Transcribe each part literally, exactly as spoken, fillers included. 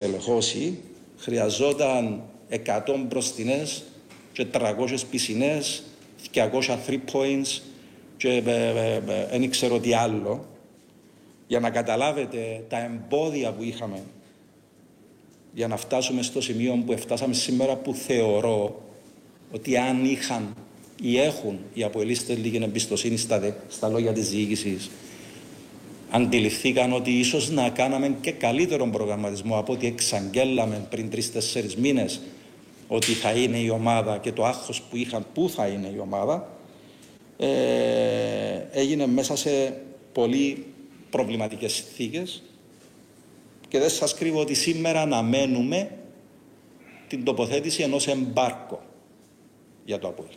στελεχώσει, χρειαζόταν εκατό μπροστινές και τριακόσιες πισινές, διακόσια three points και δεν ξέρω τι άλλο, για να καταλάβετε τα εμπόδια που είχαμε για να φτάσουμε στο σημείο που φτάσαμε σήμερα, που θεωρώ ότι αν είχαν ή έχουν οι αποελίστες λίγη εμπιστοσύνη στα, στα λόγια της διοίκησης, αντιληφθήκαν ότι ίσως να κάναμε και καλύτερο προγραμματισμό από ό,τι εξαγγέλαμε πριν τρεις-τέσσερις μήνες ότι θα είναι η ομάδα και το άγχος που είχαν πού θα είναι η ομάδα, ε, έγινε μέσα σε πολύ προβληματικές συνθήκες και δεν σας κρύβω ότι σήμερα αναμένουμε την τοποθέτηση ενός εμπάρκο για το ΑΠΟΕΛ.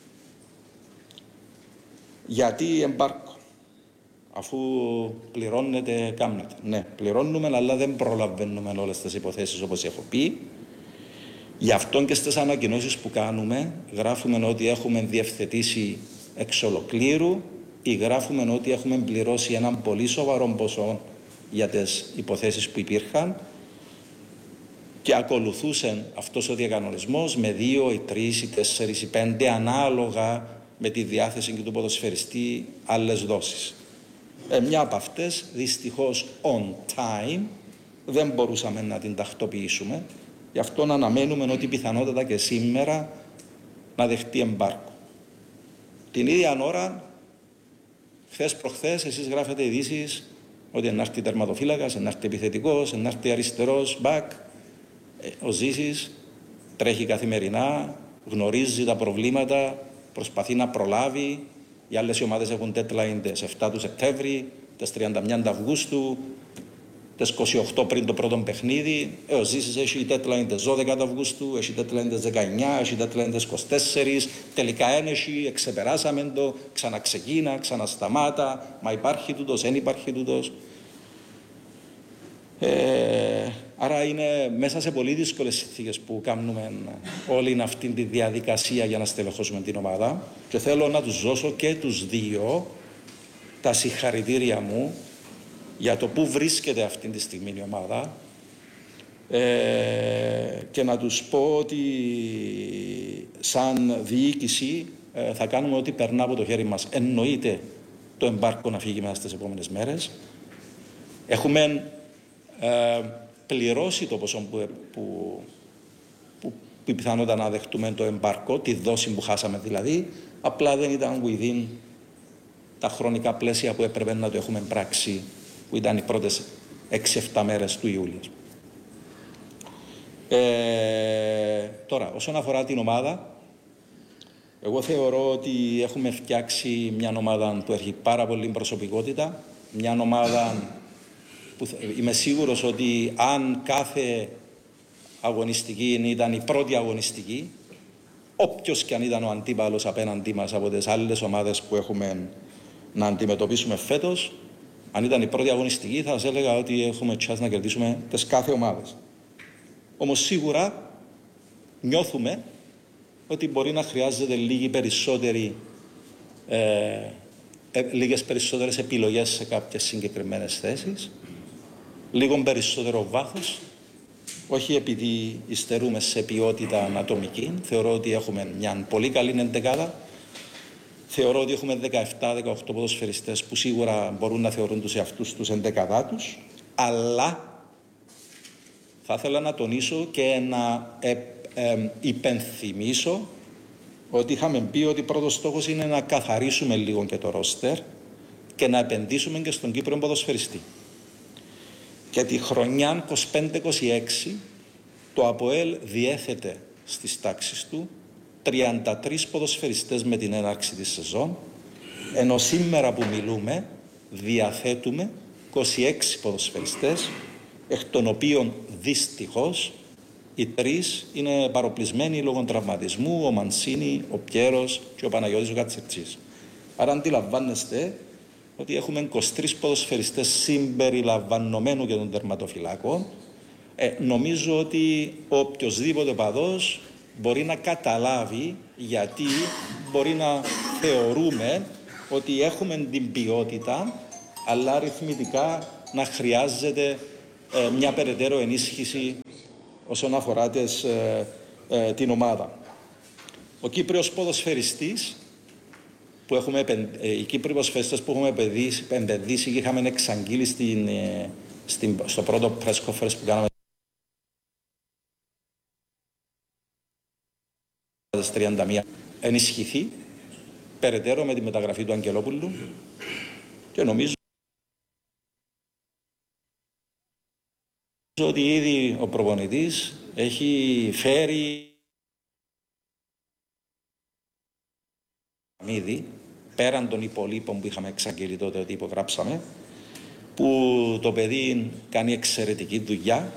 Γιατί εμπάρκο? Αφού πληρώνετε, κάμνετε. Ναι, πληρώνουμε, αλλά δεν προλαβαίνουμε όλες τις υποθέσεις όπως έχω πει. Γι' αυτό και στις ανακοινώσεις που κάνουμε γράφουμε ότι έχουμε διευθετήσει εξ ολοκλήρου ή γράφουμε ότι έχουμε πληρώσει έναν πολύ σοβαρό ποσό για τις υποθέσεις που υπήρχαν και ακολουθούσε αυτός ο διακανονισμός με δύο ή τρεις ή τέσσερις ή πέντε ανάλογα με τη διάθεση και του ποδοσφαιριστή άλλες δόσεις. Ε, μια από αυτές δυστυχώς on time δεν μπορούσαμε να την τακτοποιήσουμε, γι' αυτό αναμένουμε ότι πιθανότατα και σήμερα να δεχτεί εμπάρκο. Την ίδια ώρα, χθες προχθές, εσείς γράφετε ειδήσεις ότι να έρθει τερματοφύλακας, να έρθει επιθετικός, να έρθει αριστερός μπακ. Ε, ο Ζήσης τρέχει καθημερινά, γνωρίζει τα προβλήματα, προσπαθεί να προλάβει. Οι άλλες ομάδες έχουν deadline τις εφτά του Σεπτέμβρη, τις τριάντα μία του Αυγούστου, τις είκοσι οκτώ πριν το πρώτο παιχνίδι. Ε, ο Ζήσης έχει deadline τις δώδεκα του Αυγούστου, έχει deadline τις δεκαεννιά, έχει deadline τις είκοσι τέσσερα. Τελικά ένεχει, εξεπεράσαμε το, ξαναξεκίνα, ξανασταμάτα. Μα υπάρχει τούτος, δεν υπάρχει τούτος. Ε, άρα είναι μέσα σε πολύ δύσκολες συνθήκες που κάνουμε όλη αυτή τη διαδικασία για να στελεχώσουμε την ομάδα και θέλω να τους δώσω και τους δύο τα συγχαρητήρια μου για το που βρίσκεται αυτή τη στιγμή η ομάδα ε, και να τους πω ότι σαν διοίκηση ε, θα κάνουμε ό,τι περνά από το χέρι μας. Εννοείται το εμπάρκο να φύγει μέσα στις επόμενες μέρες. Έχουμε ε, πληρώσει το ποσό που, που, που, που πιθανόταν να δεχτούμε το εμπάρκο, τη δόση που χάσαμε δηλαδή, απλά δεν ήταν within τα χρονικά πλαίσια που έπρεπε να το έχουμε πράξει, που ήταν οι πρώτες έξι εφτά μέρες του Ιούλιου. Ε, τώρα, όσον αφορά την ομάδα, εγώ θεωρώ ότι έχουμε φτιάξει μια ομάδα που έχει πάρα πολύ προσωπικότητα, μια ομάδα που είμαι σίγουρος ότι αν κάθε αγωνιστική ήταν η πρώτη αγωνιστική, όποιος και αν ήταν ο αντίπαλος απέναντί μας από τις άλλες ομάδες που έχουμε να αντιμετωπίσουμε φέτος, αν ήταν η πρώτη αγωνιστική θα σας έλεγα ότι έχουμε chance να κερδίσουμε τις κάθε ομάδες. Όμως σίγουρα νιώθουμε ότι μπορεί να χρειάζεται λίγη περισσότερη, ε, ε, λίγες περισσότερες επιλογές σε κάποιες συγκεκριμένες θέσεις, λίγο περισσότερο βάθος, όχι επειδή υστερούμε σε ποιότητα ανατομική. Θεωρώ ότι έχουμε μια πολύ καλή εντεκάδα. Θεωρώ ότι έχουμε δεκαεπτά δεκαοκτώ ποδοσφαιριστές που σίγουρα μπορούν να θεωρούν τους εαυτούς τους εντεκαδά τους, αλλά θα ήθελα να τονίσω και να ε, ε, υπενθυμίσω ότι είχαμε πει ότι πρώτος στόχος είναι να καθαρίσουμε λίγο και το ρόστερ και να επενδύσουμε και στον Κύπρο ποδοσφαιριστή. Και τη χρονιά είκοσι πέντε είκοσι έξι το ΑΠΟΕΛ διέθετε στις τάξεις του τριάντα τρεις ποδοσφαιριστές με την έναρξη της σεζόν, ενώ σήμερα που μιλούμε διαθέτουμε είκοσι έξι ποδοσφαιριστές, εκ των οποίων δυστυχώς οι τρεις είναι παροπλισμένοι λόγω τραυματισμού, ο Μανσίνη, ο Πιέρος και ο Παναγιώτης ο Κατσιρτσής. Άρα αντιλαμβάνεστε ότι έχουμε είκοσι τρεις ποδοσφαιριστές συμπεριλαμβανομένου και των τερματοφυλάκων. Ε, νομίζω ότι οποιοσδήποτε παδός μπορεί να καταλάβει γιατί μπορεί να θεωρούμε ότι έχουμε την ποιότητα, αλλά αριθμητικά να χρειάζεται ε, μια περαιτέρω ενίσχυση όσον αφορά τις, ε, ε, την ομάδα. Ο Κύπριος ποδοσφαιριστής, που έχουμε, ε, οι Κύπροι ποδοσφαιριστές που έχουμε επενδύσει, επενδύσει και είχαμε εξαγγείλει στην, ε, στην, στο πρώτο press conference που κάναμε στις τριάντα μία, ενισχυθεί περαιτέρω με τη μεταγραφή του Αγγελόπουλου και νομίζω ότι ήδη ο προπονητής έχει φέρει ήδη, πέραν των υπολείπων που είχαμε εξαγγείλει τότε ότι υπογράψαμε, που το παιδί κάνει εξαιρετική δουλειά.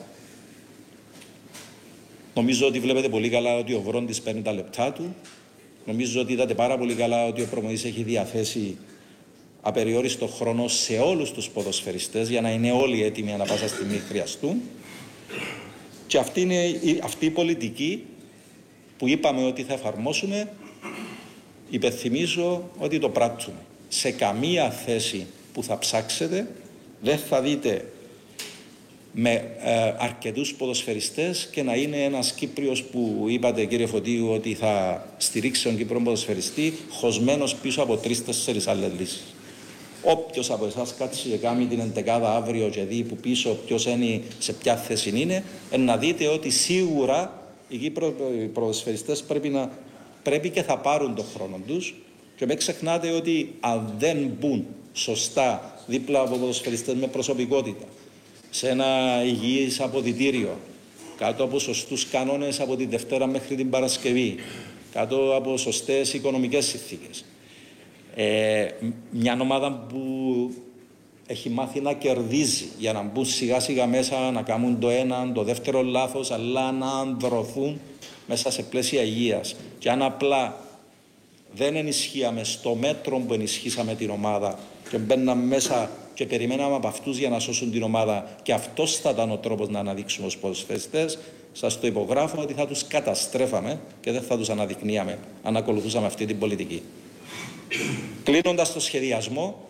Νομίζω ότι βλέπετε πολύ καλά ότι ο Βρόντις παίρνει τα λεπτά του. Νομίζω ότι είδατε πάρα πολύ καλά ότι ο προπονητής έχει διαθέσει απεριόριστο χρόνο σε όλους τους ποδοσφαιριστές για να είναι όλοι έτοιμοι ανά πάσα στιγμή χρειαστούν. Και αυτή είναι η, αυτή η πολιτική που είπαμε ότι θα εφαρμόσουμε, υπενθυμίζω ότι το πράττουμε. Σε καμία θέση που θα ψάξετε δεν θα δείτε με ε, αρκετούς ποδοσφαιριστές και να είναι ένας Κύπριος που είπατε, κύριε Φωτίου, ότι θα στηρίξει τον Κύπρο ποδοσφαιριστή χωσμένος πίσω από τρεις-τέσσερις άλλες λύσεις. Όποιος από εσάς κάτσει και κάνει την εντεκάδα αύριο και δει που πίσω ποιος είναι, σε ποια θέση είναι, να δείτε ότι σίγουρα οι Κύπροι ποδοσφαιριστές πρέπει, να, πρέπει και θα πάρουν τον χρόνο τους. Και μην ξεχνάτε ότι αν δεν μπουν σωστά δίπλα από ποδοσφαιριστές με προσωπικότητα, σε ένα υγιής αποδυτήριο, κάτω από σωστούς κανόνες από τη Δευτέρα μέχρι την Παρασκευή, κάτω από σωστές οικονομικές συνθήκες. Ε, μια ομάδα που έχει μάθει να κερδίζει για να μπουν σιγά σιγά μέσα, να κάνουν το ένα, το δεύτερο λάθος, αλλά να ανδρωθούν μέσα σε πλαίσια υγείας. Και αν απλά δεν ενισχύαμε στο μέτρο που ενισχύσαμε την ομάδα και μπαίναμε μέσα και περιμέναμε από αυτούς για να σώσουν την ομάδα, και αυτός θα ήταν ο τρόπος να αναδείξουμε ως ποδοσφαιριστές, σας το υπογράφω ότι θα τους καταστρέφαμε και δεν θα τους αναδεικνύαμε αν ακολουθούσαμε αυτή την πολιτική. Κλείνοντας το σχεδιασμό,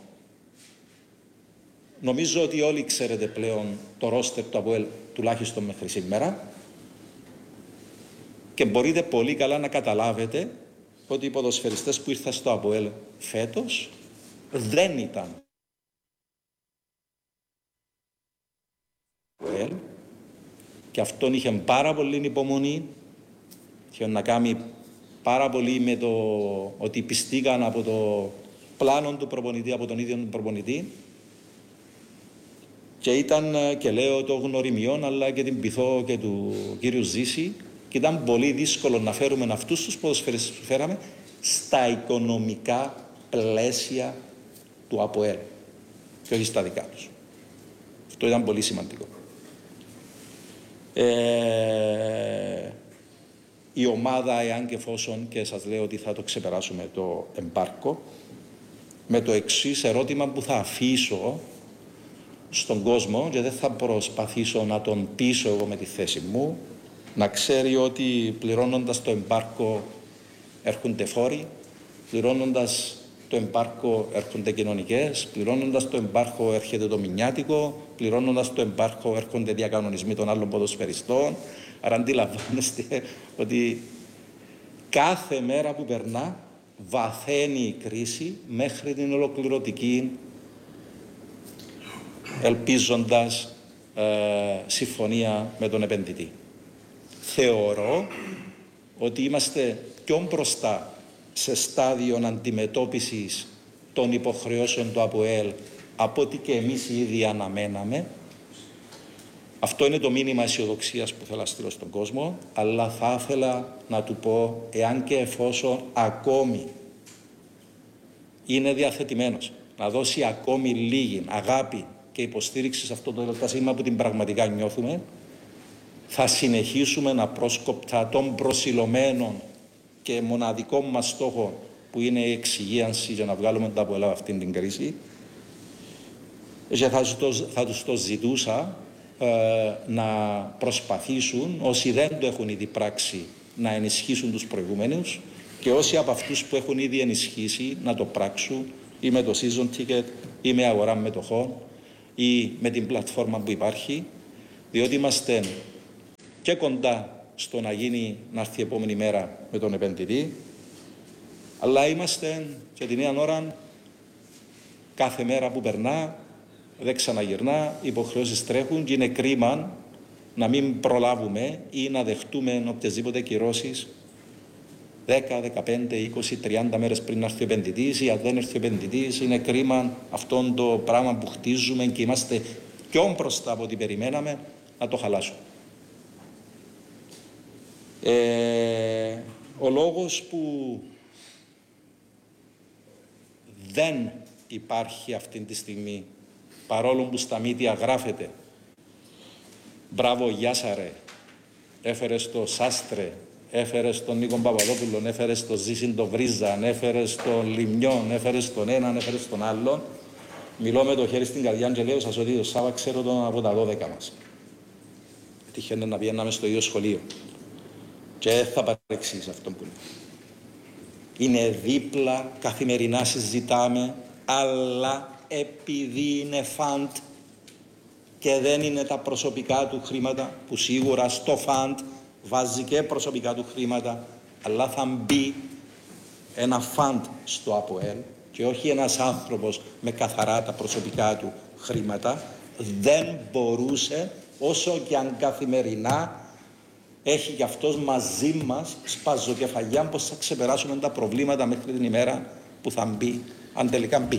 νομίζω ότι όλοι ξέρετε πλέον το ρόστερ του ΑΠΟΕΛ τουλάχιστον μέχρι σήμερα και μπορείτε πολύ καλά να καταλάβετε ότι οι ποδοσφαιριστές που ήρθαν στο ΑΠΟΕΛ φέτος δεν ήταν ΑΠΟΕΛ, και αυτόν είχε πάρα πολύ υπομονή, είχε να κάνει πάρα πολύ με το ότι πιστήκαν από το πλάνο του προπονητή, από τον ίδιο τον προπονητή, και ήταν, και λέω το γνωριμιών, αλλά και την πειθό και του κύριου Ζήση, και ήταν πολύ δύσκολο να φέρουμε αυτούς τους ποδοσφαιριστές που φέραμε στα οικονομικά πλαίσια του ΑΠΟΕΛ και όχι στα δικά τους. Αυτό ήταν πολύ σημαντικό. Ε, η ομάδα, εάν και εφόσον, και σας λέω ότι θα το ξεπεράσουμε το εμπάρκο, με το εξής ερώτημα που θα αφήσω στον κόσμο και δεν θα προσπαθήσω να τον πείσω εγώ με τη θέση μου, να ξέρει ότι πληρώνοντας το εμπάρκο έρχονται φόροι, πληρώνοντας το εμπάρκο έρχονται κοινωνικές, πληρώνοντας το εμπάρκο έρχεται το μηνιάτικο, πληρώνοντας το εμπάρκο έρχονται διακανονισμοί των άλλων ποδοσφαιριστών. Άρα αντιλαμβάνεστε ότι κάθε μέρα που περνά βαθαίνει η κρίση μέχρι την ολοκληρωτική, ελπίζοντας ε, συμφωνία με τον επενδυτή. Θεωρώ ότι είμαστε πιο μπροστά σε στάδιο αντιμετώπισης των υποχρεώσεων του ΑΠΟΕΛ από ό,τι και εμείς ήδη αναμέναμε. Αυτό είναι το μήνυμα αισιοδοξίας που θέλω να στείλω στον κόσμο, αλλά θα ήθελα να του πω, εάν και εφόσον ακόμη είναι διαθετημένος να δώσει ακόμη λίγη αγάπη και υποστήριξη σε αυτό το εργασίμα που την πραγματικά νιώθουμε, θα συνεχίσουμε να πρόσκοπτα των προσιλωμένων και μοναδικών μας στόχων, που είναι η εξυγίανση για να βγάλουμε τα πολλά αυτήν την κρίση, και θα, θα τους το ζητούσα ε, να προσπαθήσουν, όσοι δεν το έχουν ήδη πράξει, να ενισχύσουν τους προηγούμενους, και όσοι από αυτούς που έχουν ήδη ενισχύσει να το πράξουν ή με το season ticket ή με αγορά μετοχών ή με την πλατφόρμα που υπάρχει, διότι είμαστε και κοντά στο να γίνει, να έρθει η επόμενη μέρα με τον επενδυτή, αλλά είμαστε και την ίδια ώρα κάθε μέρα που περνά δεν ξαναγυρνά, οι υποχρεώσεις τρέχουν και είναι κρίμα να μην προλάβουμε ή να δεχτούμε οποιασδήποτε κυρώσεις δέκα, δεκαπέντε, είκοσι, τριάντα μέρες πριν να έρθει ο επενδυτής, ή αν δεν έρθει ο επενδυτής, είναι κρίμα αυτό το πράγμα που χτίζουμε και είμαστε πιο μπροστά από ό,τι περιμέναμε να το χαλάσουμε. Ε, ο λόγος που δεν υπάρχει αυτή τη στιγμή, παρόλο που στα μύτια γράφεται «Μπράβο, γεια σα ρε, έφερες το Σάστρε, έφερες τον Νίκο Παπαδόπουλο, έφερες τον Ζήσιν τον Βρίζαν, έφερες τον Λιμιόν, έφερες τον έναν, έφερες τον άλλον». Μιλώ με το χέρι στην καρδιά και λέω σας ότι το Σάβα ξέρω τον από τα δώδεκα μας. Τυχαίνε να πιέναμε στο ίδιο σχολείο. Και θα παρεξείς αυτό που λέω. Είναι δίπλα, καθημερινά συζητάμε, αλλά επειδή είναι φαντ και δεν είναι τα προσωπικά του χρήματα, που σίγουρα στο φαντ βάζει και προσωπικά του χρήματα, αλλά θα μπει ένα φαντ στο ΑΠΟΕΛ και όχι ένας άνθρωπος με καθαρά τα προσωπικά του χρήματα, δεν μπορούσε, όσο και αν καθημερινά έχει και αυτός μαζί μας σπαζοκεφαλιά πως θα ξεπεράσουμε τα προβλήματα μέχρι την ημέρα που θα μπει, αν τελικά μπει.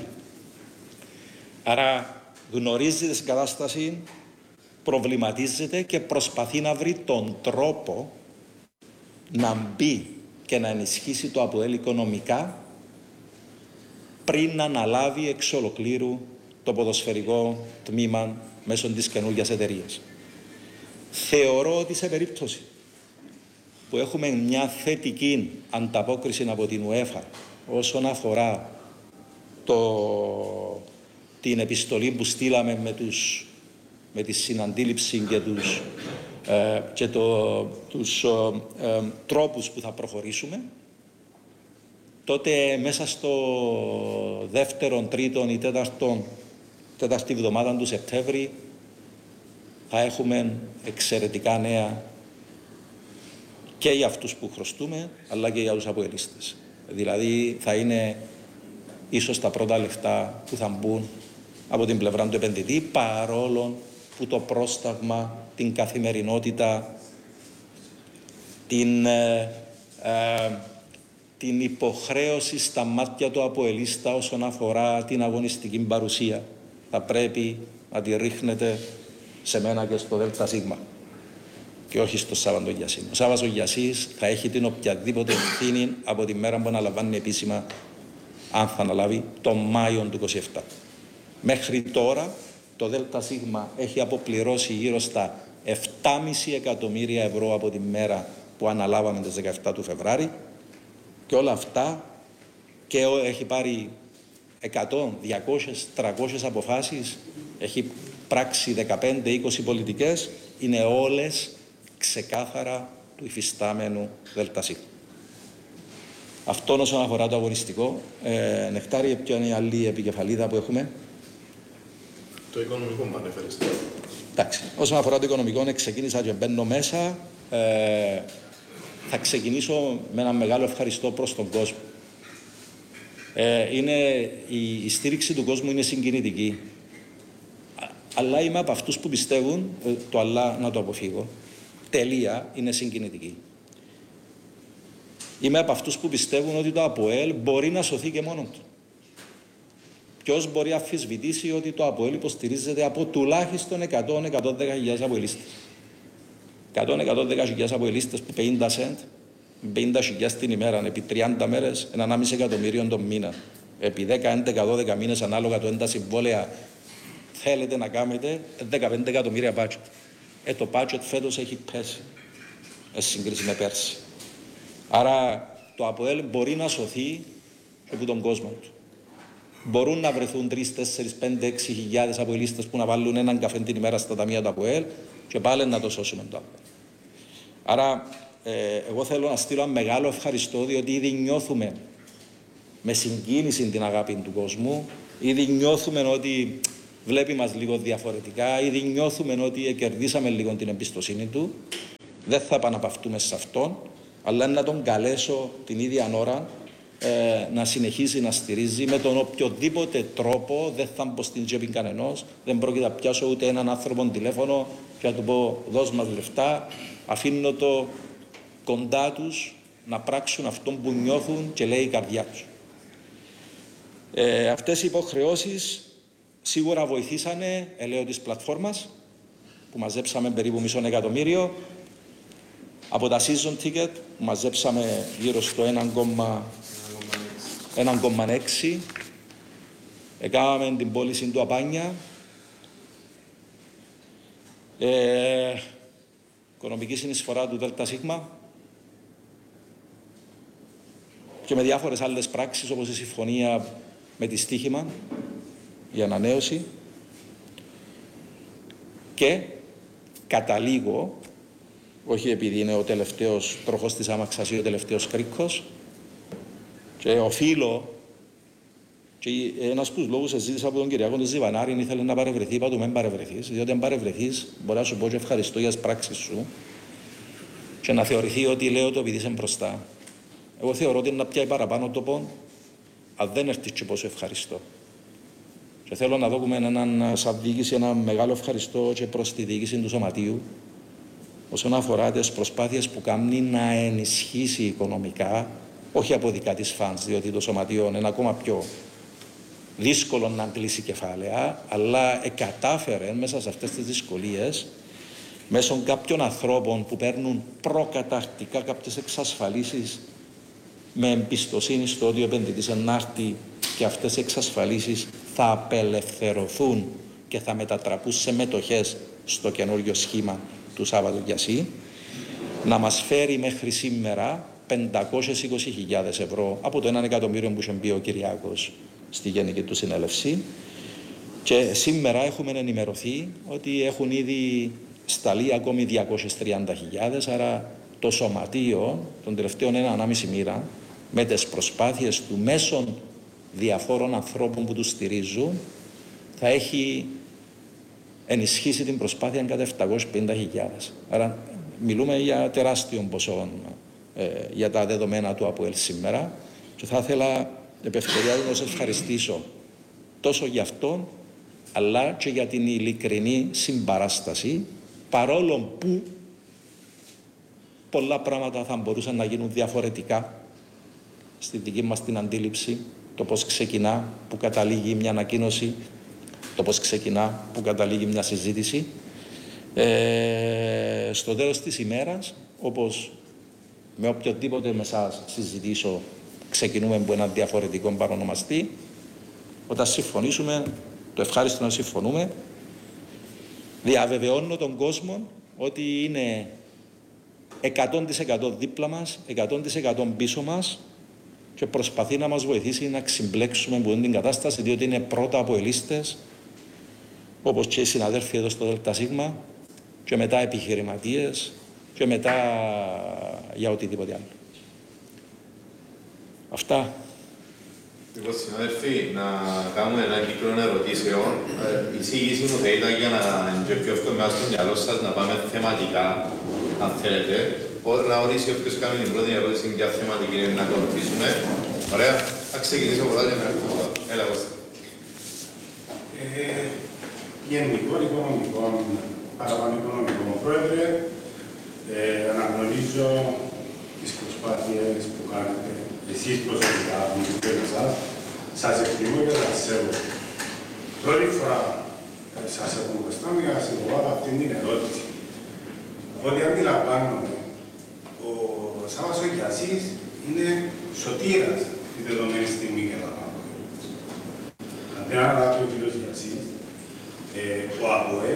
Άρα γνωρίζει την κατάσταση, προβληματίζεται και προσπαθεί να βρει τον τρόπο να μπει και να ενισχύσει το ΑΠΟΕΛ οικονομικά πριν να αναλάβει εξ ολοκλήρου το ποδοσφαιρικό τμήμα μέσω της καινούργιας εταιρείας. Θεωρώ ότι σε περίπτωση που έχουμε μια θετική ανταπόκριση από την UEFA όσον αφορά το, την επιστολή που στείλαμε με, τους, με τη συναντήληψη και τους, ε, και το, τους ε, ε, τρόπους που θα προχωρήσουμε, τότε μέσα στο δεύτερον, τρίτον ή τέταρτον, τέταρτη εβδομάδα του Σεπτέμβρη θα έχουμε εξαιρετικά νέα και για αυτούς που χρωστούμε, αλλά και για τους αποελίστες. Δηλαδή θα είναι ίσως τα πρώτα λεφτά που θα μπουν από την πλευρά του επενδυτή, παρόλο που το πρόσταγμα, την καθημερινότητα, την, ε, ε, την υποχρέωση στα μάτια του αποελίστα όσον αφορά την αγωνιστική παρουσία θα πρέπει να τη ρίχνετε σε μένα και στο ΔΣ και όχι στο Σάββαν τον Γιασίν. Ο Σάββας ο Γιασής θα έχει την οποιαδήποτε ευθύνη από τη μέρα που αναλαμβάνει επίσημα, αν θα αναλάβει, τον Μάιο του είκοσι επτά. Μέχρι τώρα το ΔΣ έχει αποπληρώσει γύρω στα επτά κόμμα πέντε εκατομμύρια ευρώ από τη μέρα που αναλάβαμε τις δεκαεπτά του Φεβράρι και όλα αυτά και έχει πάρει εκατό, διακόσιες, τριακόσιες αποφάσεις, έχει πράξει δεκαπέντε είκοσι πολιτικές, είναι όλες ξεκάθαρα του υφιστάμενου ΔΣ. Αυτό όσον αφορά το αγωνιστικό. Ε, Νεκτάρη, ποια είναι η άλλη επικεφαλίδα που έχουμε? Το οικονομικό που ανέφερες. Εντάξει. Όσον αφορά το οικονομικό, ξεκίνησα και μπαίνω μέσα. Ε, θα ξεκινήσω με ένα μεγάλο ευχαριστώ προς τον κόσμο. Ε, είναι, η, η στήριξη του κόσμου είναι συγκινητική. Αλλά είμαι από αυτούς που πιστεύουν, το αλλά να το αποφύγω, τελεία είναι συγκινητική. Είμαι από αυτούς που πιστεύουν ότι το ΑΠΟΕΛ μπορεί να σωθεί και μόνο του. Ποιος μπορεί να αμφισβητήσει ότι το ΑΠΟΕΛ υποστηρίζεται από τουλάχιστον εκατό με εκατόν δέκα χιλιάδες αποελίστες. εκατό με εκατόν δέκα χιλιάδες αποελίστες που πενήντα σεντ, πενήντα χιλιάδες την ημέρα, επί τριάντα μέρες, ένα κόμμα πέντε εκατομμύριο τον μήνα. Επί δέκα, έντεκα, δώδεκα μήνες ανάλογα το ένταση συμβόλαια θέλετε να κάνετε δεκαπέντε εκατομμύρια budget. Ε, το budget φέτος έχει πέσει, σε σύγκριση με πέρσι. Άρα το ΑΠΟΕΛ μπορεί να σωθεί από τον κόσμο του. Μπορούν να βρεθούν τρεις, τέσσερις, πέντε, έξι χιλιάδες αποελίστες που να βάλουν έναν καφέ την ημέρα στα ταμεία του ΑΠΟΕΛ και πάλι να το σώσουμε το ΑΠΟΕΛ. Άρα ε, εγώ θέλω να στείλω ένα μεγάλο ευχαριστώ, διότι ήδη νιώθουμε με συγκίνηση την αγάπη του κόσμου, ήδη νιώθουμε ότι βλέπει μας λίγο διαφορετικά, ήδη νιώθουμε ότι κερδίσαμε λίγο την εμπιστοσύνη του δεν θα επαναπαυτούμε σε αυτόν, αλλά να τον καλέσω την ίδια ώρα ε, να συνεχίσει να στηρίζει με τον οποιοδήποτε τρόπο. Δεν θα μπω στην τσέπη κανενός, δεν πρόκειται να πιάσω ούτε έναν άνθρωπο τηλέφωνο και να του πω δώσ' μας λεφτά. Αφήνω το κοντά τους να πράξουν αυτό που νιώθουν και λέει η καρδιά τους. Ε, αυτές οι υποχρεώσεις σίγουρα βοηθήσανε ελέω της πλατφόρμας που μαζέψαμε περίπου μισό εκατομμύριο. Από τα season ticket που μαζέψαμε γύρω στο ένα κόμμα έξι. Έκαναμε την πώληση του Απάνια. Ε, οικονομική συνεισφορά του ΔΣ και με διάφορες άλλες πράξεις όπως η συμφωνία με τη στοίχημα, η ανανέωση και καταλήγω, όχι επειδή είναι ο τελευταίος τροχός της άμαξας ή ο τελευταίος κρίκος, και οφείλω, και ένας από τους λόγους ζήτησα από τον Κυριάκο τον Ζιβανάρη ήθελε να παρευρεθεί, είπα του μην παρευρεθείς, διότι αν παρευρεθείς μπορεί να σου πω και ευχαριστώ για τις πράξεις σου και να θεωρηθεί ότι λέω το επειδή είσαι μπροστά. Εγώ θεωρώ ότι είναι να πιάει παραπάνω το πόν, αν δεν έρθεις και πόσο ευχαριστώ. Και θέλω να δώσουμε έναν, σαν διοίκηση ένα μεγάλο ευχαριστώ και προς τη διοίκηση του Σωματείου όσον αφορά τις προσπάθειες που κάνει να ενισχύσει οικονομικά, όχι από δικά της φανς, διότι το Σωματείο είναι ακόμα πιο δύσκολο να κλείσει κεφάλαια, αλλά εκατάφερε μέσα σε αυτές τις δυσκολίες, μέσω κάποιων ανθρώπων που παίρνουν προκαταρκτικά κάποιες εξασφαλίσεις με εμπιστοσύνη στο ότι ο επενδυτής ενάρτη και αυτές οι εξασφαλίσεις θα απελευθερωθούν και θα μετατραπούν σε μετοχές στο καινούριο σχήμα του Σάββατου Γιασί, να μας φέρει μέχρι σήμερα πεντακόσιες είκοσι χιλιάδες ευρώ από το ένα εκατομμύριο που είχε μπει ο Κυριάκος στη Γενική του Συνέλευση. Και σήμερα έχουμε ενημερωθεί ότι έχουν ήδη σταλεί ακόμη διακόσιες τριάντα χιλιάδες, άρα το Σωματείο τον τελευταίο ένα ανάμιση μοίρα με τις προσπάθειες του μέσων διαφόρων ανθρώπων που τους στηρίζουν θα έχει ενισχύσει την προσπάθεια κατά επτακόσιες πενήντα χιλιάδες. Άρα μιλούμε για τεράστιο ποσό ε, για τα δεδομένα του ΑΠΟΕΛ σήμερα και θα ήθελα επ' ευκαιρία να σας ευχαριστήσω τόσο για αυτό αλλά και για την ειλικρινή συμπαράσταση, παρόλο που πολλά πράγματα θα μπορούσαν να γίνουν διαφορετικά στη δική μας την αντίληψη, το πώς ξεκινά, που καταλήγει μια ανακοίνωση, το πώς ξεκινά, που καταλήγει μια συζήτηση. Ε, στο τέλος της ημέρας, όπως με οποιοδήποτε με εσάς συζητήσω, ξεκινούμε από έναν διαφορετικό παρονομαστή, όταν συμφωνήσουμε, το ευχάριστο να συμφωνούμε, διαβεβαιώνω τον κόσμο ότι είναι εκατό τοις εκατό δίπλα μας, εκατό τοις εκατό πίσω μας και προσπαθεί να μας βοηθήσει να ξυμπλέξουμε από την κατάσταση, διότι είναι πρώτα από ελίστες, όπως και οι συναδέλφοι εδώ στο ΔΣ, και μετά επιχειρηματίες και μετά για οτιδήποτε άλλο. Αυτά. Λοιπόν, συνάδελφοι, να κάνουμε ένα κύκλο ερωτήσεων. Η εισήγηση μου θα ήταν για να είναι πιο εύκολο μέσα στο μυαλό σας να πάμε θεματικά, αν θέλετε. Να ορίσει όποιος κάνει την πρώτη ερώτηση για θεματική να ακολουθήσουμε. Ωραία. Θα ξεκινήσω από εδώ και να έρθουμε. Έλα, Κώστα. Γενικό οικονομικό, παραπάνω οικονομικό πρόεδρε, αναγνωρίζω τις προσπάθειες που κάνετε εσείς προσωπικά, από την εσάς, σας εκτιμώ και σας σέβω. Πρώτη φορά σας έχω μπροστά μου για να σας υποβάλω αυτή την ερώτηση. Ό,τι αντιλαμβάνομαι, ο Σάββας ο Γιασής είναι σωτήρας τη δεδομένη στιγμή για να πάμε. Αν δεν αναλάβει ο κύριος Γιασής, ο ΑΠΟΕ,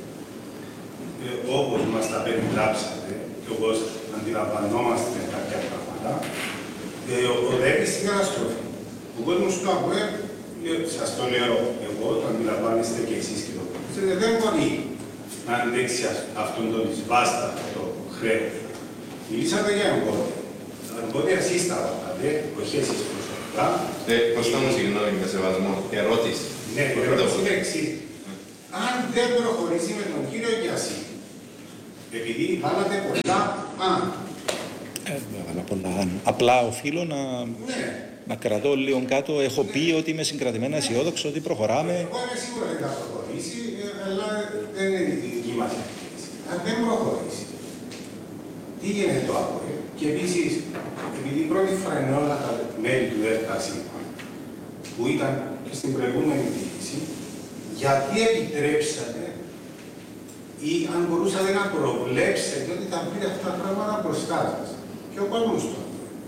όπως μας τα περιγράψατε και όπως αντιλαμβανόμαστε κάποια πράγματα, οδεύει στην καταστροφή. Ο κόσμος του ΑΠΟΕ, σας το λέω εγώ, το αντιλαμβάνεστε και εσείς και το ξέρετε, δεν μπορεί να αντέξει αυτόν τον δυσβάστατο χρέος. Μιλήσατε για εμπόδια. Τα εμπόδια εσείς τα βάλατε, όχι εσείς προσωπικά. Κώστα μου, συγγνώμη για σεβασμό. Ερώτηση. Ναι, η ερώτηση είναι εξής. Αν δεν προχωρήσει με τον κύριο Γιασί, Επειδή βάλατε πολλά αν. Ε, βάλα πολλά αν. Απλά οφείλω να, ναι. να κρατώ λίγο κάτω. Έχω πει ναι. ότι είμαι συγκρατημένα αισιόδοξο, ότι προχωράμε. Εγώ είμαι σίγουρο ότι θα προχωρήσει, αλλά δεν είναι η δική μας εκτίμηση. Αν δεν προχωρήσει, τι γίνεται το ΑΠΟΕΛ? Και επίσης, επειδή πρώτη φορά είναι όλα τα μέλη του ΔΣ που ήταν και στην προηγούμενη διοίκηση, γιατί επιτρέψατε ή αν μπορούσατε να προβλέψετε ότι θα πήρε αυτά τα πράγματα μπροστά σας και ο κόσμος του.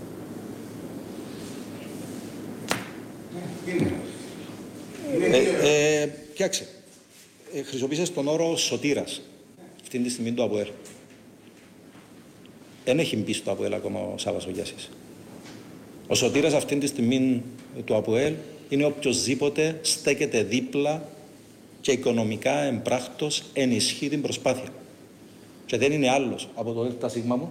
Είναι. Είναι ε, ε, Κοιτάξτε, ε, χρησιμοποίησες τον όρο σωτήρας αυτή τη στιγμή του ΑΠΟΕΛ. Δεν έχει μπει στο ΑΠΟΕΛ ακόμα ο Σάββας ο Γιάσης. Ο σωτήρας αυτή τη στιγμή του ΑΠΟΕΛ είναι οποιοσδήποτε στέκεται δίπλα και οικονομικά εμπράκτος ενισχύει την προσπάθεια. Και δεν είναι άλλος από το ΔΣ μου,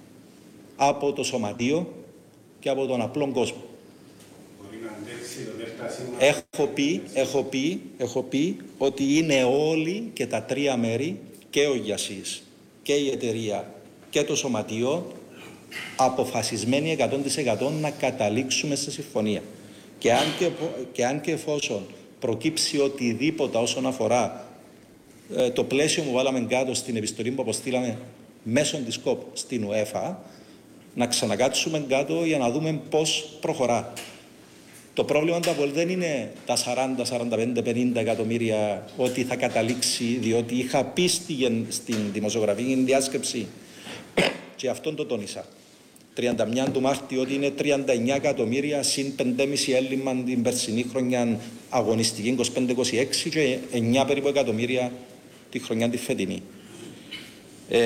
από το σωματείο και από τον απλό κόσμο. Μπορεί να αντέξει το ΔΣ. Έχω πει, έχω πει, έχω πει ότι είναι όλοι και τα τρία μέρη, και ο Γιασής και η εταιρεία και το σωματείο, αποφασισμένοι εκατό τοις εκατό να καταλήξουμε σε συμφωνία. Και αν και, και, αν και εφόσον προκύψει οτιδήποτε όσον αφορά ε, το πλαίσιο που βάλαμε κάτω στην επιστολή που αποστήλαμε μέσω της ΚΟΠ στην UEFA, να ξανακάτσουμε κάτω για να δούμε πώς προχωρά. Το πρόβλημα του ΑΠΟΕΛ δεν είναι τα σαράντα, σαράντα πέντε, πενήντα εκατομμύρια ότι θα καταλήξει, διότι είχα πει στη, στην δημοσιογραφική διάσκεψη και αυτόν το τόνισα. τριάντα μία του Μάρτη ότι είναι τριάντα εννέα εκατομμύρια συν πέντε κόμμα πέντε έλλειμμα την περσινή χρονιά αγωνιστική είκοσι πέντε είκοσι έξι και εννέα περίπου εκατομμύρια τη χρονιά τη φετινή. Ε,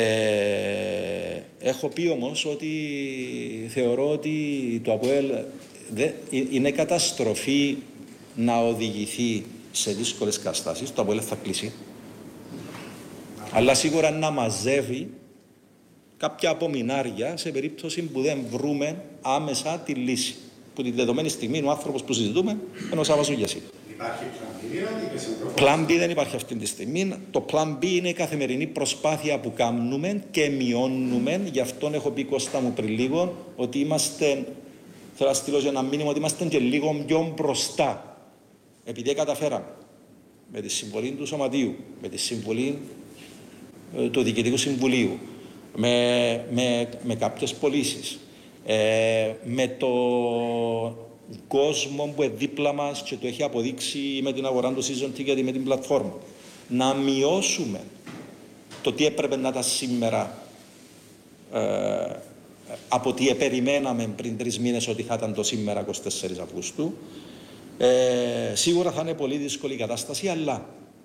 έχω πει όμως ότι θεωρώ ότι το ΑΠΟΕΛ δε, είναι καταστροφή να οδηγηθεί σε δύσκολες καταστάσεις. Το ΑΠΟΕΛ θα κλείσει. Αλλά σίγουρα να μαζεύει κάποια απομεινάρια σε περίπτωση που δεν βρούμε άμεσα τη λύση. Που τη δεδομένη στιγμή ο άνθρωπος που συζητούμε είναι ο Σάββας ο Γιασί. Υπάρχει Plan B δεν υπάρχει αυτή τη στιγμή. Το Plan B είναι η καθημερινή προσπάθεια που κάνουμε και μειώνουμε. Γι' αυτό έχω πει, Κώστα μου, πριν λίγο ότι είμαστε, θέλω να στείλω ένα μήνυμα, ότι είμαστε και λίγο πιο μπροστά. Επειδή καταφέραμε με τη συμβολή του Σωματείου, με τη συμβολή ε, του Διοικητικού Συμβουλίου, με, με, με κάποιες πωλήσεις, ε, με το κόσμο που είναι δίπλα μας και το έχει αποδείξει με την αγορά του season ticket, με την πλατφόρμα, να μειώσουμε το τι έπρεπε να ήταν σήμερα ε, από τι περιμέναμε πριν τρεις μήνες ότι θα ήταν το σήμερα εικοστή τέταρτη Αυγούστου. Ε, σίγουρα θα είναι πολύ δύσκολη η κατάσταση, αλλά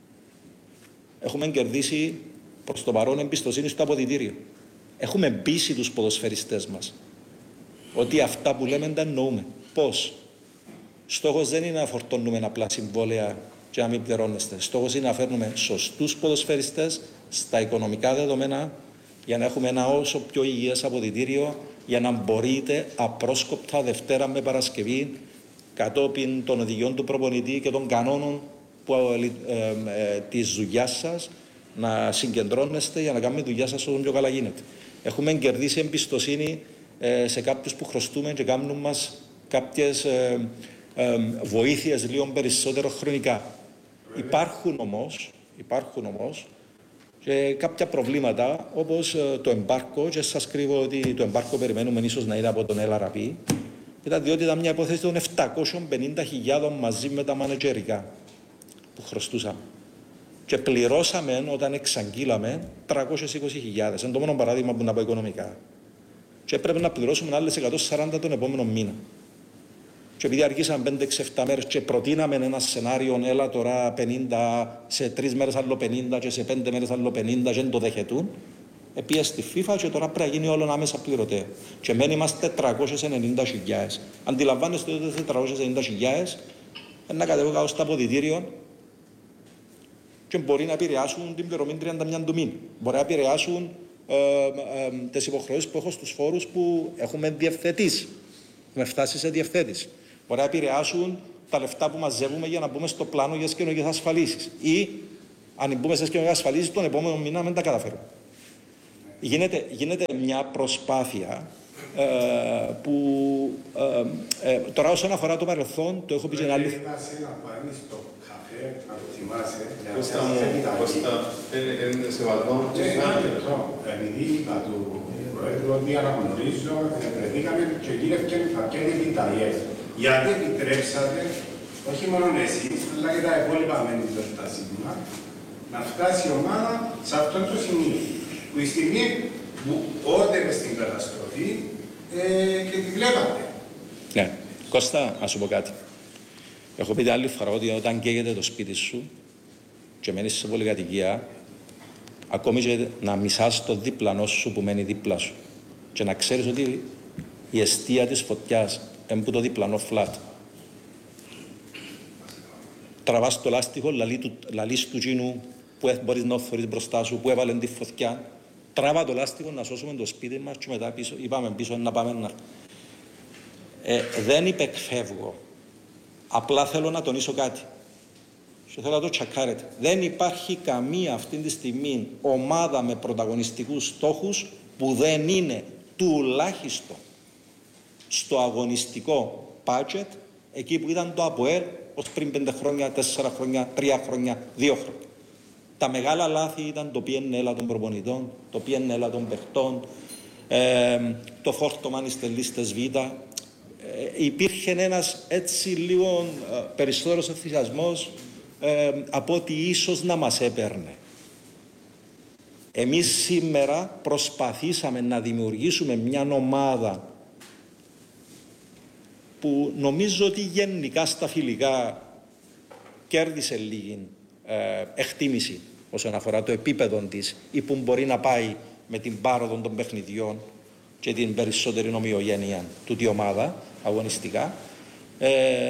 έχουμε κερδίσει προς το παρόν εμπιστοσύνη στο αποδυτήριο. Έχουμε πείσει τους ποδοσφαιριστές μας ότι αυτά που λέμε τα εννοούμε. Πώς? Στόχος δεν είναι να φορτώνουμε απλά συμβόλαια και να μην πληρώνεστε. Στόχος είναι να φέρνουμε σωστούς ποδοσφαιριστές στα οικονομικά δεδομένα για να έχουμε ένα όσο πιο υγιές αποδυτήριο, για να μπορείτε απρόσκοπτα Δευτέρα με Παρασκευή, κατόπιν των οδηγιών του προπονητή και των κανόνων που, ε, ε, ε, της δουλειάς σας, να συγκεντρώνεστε για να κάνουμε τη δουλειά σας όσο πιο καλά γίνεται. Έχουμε κερδίσει εμπιστοσύνη ε, σε κάποιους που χρωστούμε και κάνουν μας κάποιες ε, ε, βοήθειες λίγο περισσότερο χρονικά. Υπάρχουν όμως, υπάρχουν όμως και κάποια προβλήματα, όπως ε, το εμπάρκο, και σας κρύβω ότι το εμπάρκο περιμένουμε ίσως να είναι από τον Ελ Αρ Πι, ήταν διότι ήταν μια υπόθεση των επτακόσιες πενήντα χιλιάδων μαζί με τα μανατζερικά που χρωστούσαμε. Και πληρώσαμε όταν εξαγγείλαμε τριακόσιες είκοσι χιλιάδες. Είναι το μόνο παράδειγμα που να πω οικονομικά. Και πρέπει να πληρώσουμε άλλες εκατόν σαράντα τον επόμενο μήνα. Και επειδή αργήσαμε πέντε έξι επτά μέρες και προτείναμε ένα σενάριο, έλα τώρα πενήντα, σε τρεις μέρες άλλο πενήντα και σε πέντε μέρες άλλο πενήντα, και δεν το δεχετούν, επίε στη FIFA και τώρα πρέπει να γίνει όλο άμεσα πληρωτέο. Και μένει είμαστε τριακόσιες ενενήντα χιλιάδες. Αντιλαμβάνεστε ότι τετρακόσιες ενενήντα χιλιάδες να κατεβούν κάτω στο αποδυτήριο και μπορεί να επηρεάσουν την πληρωμή τριάντα μία του μήνα. Μπορεί να επηρεάσουν ε, ε, ε, τις υποχρεώσεις που έχω στους φόρους που έχουμε διευθετήσει. Έχουμε φτάσει σε διευθέτηση. Μπορεί να επηρεάσουν τα λεφτά που μαζεύουμε για να μπούμε στο πλάνο για τις καινούργιες ασφαλίσεις. Ή αν μπούμε στις καινούργιες ασφαλίσεις, τον επόμενο μήνα δεν τα καταφέρουμε. γίνεται, γίνεται μια προσπάθεια ε, που ε, ε, τώρα όσον αφορά το παρελθόν, το έχω πει και ένα άλλη... Κώστα, είναι σεβασμό. Επειδή είπα του Προέδρου ότι αναγνωρίζω, βρεθήκαμε και γύρευκε κάποια επιταγές. Γιατί επιτρέψατε, όχι μόνο εσείς, αλλά και τα υπόλοιπα μέλη του ΕΡΤΑΣΥΓΜΑ, να φτάσει η ομάδα σε αυτό το σημείο. Που η στιγμή που όδευε στην καταστροφή και τη βλέπατε. Ναι. Κώστα, να σου πω κάτι. Έχω πει άλλη φορά ότι όταν καίγεται το σπίτι σου και μένεις σε πολυκατοικία, ακόμη και να μισάς το διπλανό σου που μένει δίπλα σου και να ξέρεις ότι η αιστεία της φωτιάς είναι που το διπλανό φλάτ. Τραβάς το λάστιχο, λαλείς του τζίνου που μπορείς να οθωρείς μπροστά σου, που έβαλε τη φωτιά. Τραβά το λάστιχο να σώσουμε το σπίτι μας και μετά πίσω, είπαμε πίσω να πάμε να... Ε, δεν υπεκφεύγω. Απλά θέλω να τονίσω κάτι. Και θέλω να το τσακάρετε. Δεν υπάρχει καμία αυτή τη στιγμή ομάδα με πρωταγωνιστικούς στόχους που δεν είναι τουλάχιστον στο αγωνιστικό budget εκεί που ήταν το ΑΠΟΕΛ ως πριν πέντε χρόνια, τέσσερα χρόνια, τρία χρόνια, δύο χρόνια. Τα μεγάλα λάθη ήταν το πι εν ελ των προπονητών, το πι εν ελ των παιχτών, ε, το φόρτωμα στις λίστες Β. Ε, υπήρχε ένας έτσι λίγο ε, περισσότερος ενθουσιασμός ε, από ότι ίσως να μας έπαιρνε. Εμείς σήμερα προσπαθήσαμε να δημιουργήσουμε μια ομάδα που νομίζω ότι γενικά στα φιλικά κέρδισε λίγη ε, εκτίμηση όσον αφορά το επίπεδο της ή που μπορεί να πάει με την πάροδο των παιχνιδιών και την περισσότερη ομοιογένεια του τη ομάδα αγωνιστικά. Ε,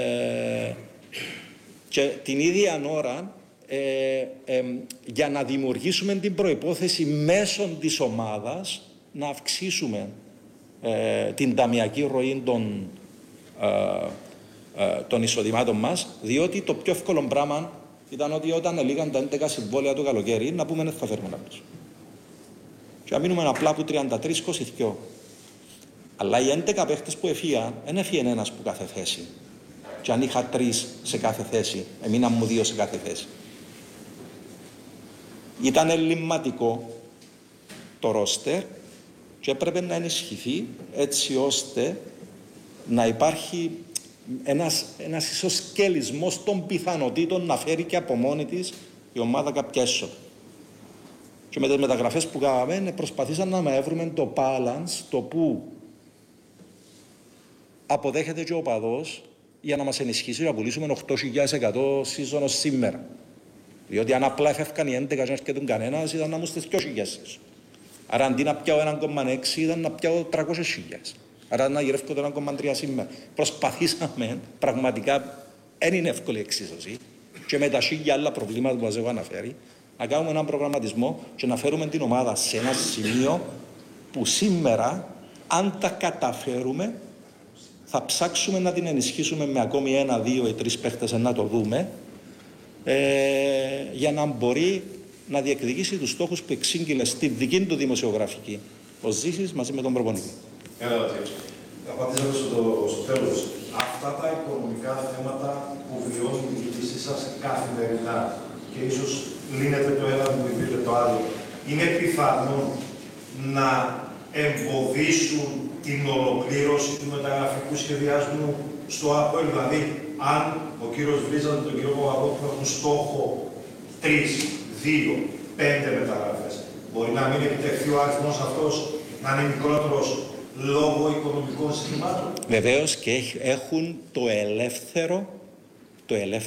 και την ίδια ώρα ε, ε, για να δημιουργήσουμε την προϋπόθεση μέσω της ομάδας να αυξήσουμε ε, την ταμιακή ροή των, ε, ε, των εισοδημάτων μας, διότι το πιο εύκολο πράγμα ήταν ότι όταν ελήγαν τα έντεκα συμβόλαια το καλοκαίρι να πούμε δεν θα φέρουμε να πίσω. Και να μείνουμε απλά από τριάντα τρία είκοσι δύο. Αλλά οι έντεκα παίχτες που εφύγαν, δεν έφυγε ένας που κάθε θέση. Και αν είχα τρεις σε κάθε θέση, εμείναν μου δύο σε κάθε θέση. Ήταν ελλειμματικό το ρόστερ και έπρεπε να ενισχυθεί έτσι ώστε να υπάρχει ένας, ένας ισοσκελισμός των πιθανότητων να φέρει και από μόνη της η ομάδα κάποια έσοδα. Και με τις μεταγραφές που κάναμε προσπαθήσαμε να βρούμε το balance, το που αποδέχεται και ο οπαδός για να μας ενισχύσει να πουλήσουμε οκτώ χιλιάδες εκατό season ως σήμερα. Διότι αν απλά έφευκαν οι έντεκα και έρχεται κανένας ήταν να μου στις δύο χιλιάδες. Άρα αντί να πιάω ένα κόμμα έξι ήταν να πιάω τριακόσιες χιλιάδες. Άρα να γυρεύω το ένα κόμμα τρία σήμερα. Προσπαθήσαμε, πραγματικά δεν είναι εύκολη εξίσωση και με τα χίλια άλλα προβλήματα που μας έχω αναφέρει, να κάνουμε έναν προγραμματισμό και να φέρουμε την ομάδα σε ένα σημείο που σήμερα, αν τα καταφέρουμε, θα ψάξουμε να την ενισχύσουμε με ακόμη ένα, δύο ή τρεις παίχτες να το δούμε, ε, για να μπορεί να διεκδικήσει τους στόχους που εξήγηλε στη δική του δημοσιογραφική ο Ζήσης μαζί με τον προπονητή. Θα απαντήσω στο, στο τέλος. Αυτά τα οικονομικά θέματα που βιώνει η διοίκησή σας καθημερινά και ίσως λύνεται το ένα, δημιουργείται το άλλο, είναι πιθανό να εμποδίσουν την ολοκλήρωση του μεταγραφικού σχεδιασμού στο ΑΠΟΕΛ? Δηλαδή, αν ο κύριος Βρίζαν και τον κύριο Παπαδόπουλο έχουν στόχο τρεις, δύο, πέντε μεταγραφές, μπορεί να μην επιτευχθεί ο αριθμός αυτός, να είναι μικρότερος λόγω οικονομικών συστημάτων? Βεβαίως και έχουν το ελεύθερο, το ελεύθερο